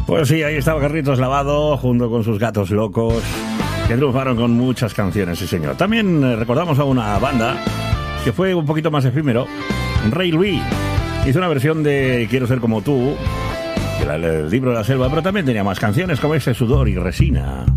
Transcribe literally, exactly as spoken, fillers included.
Pues sí, ahí estaba Carlitos Lavado junto con sus Gatos Locos, que triunfaron con muchas canciones, sí señor. También eh, recordamos a una banda que fue un poquito más efímero. Rey Luis hizo una versión de Quiero ser como tú, del libro de la selva, pero también tenía más canciones como ese Sudor y Resina.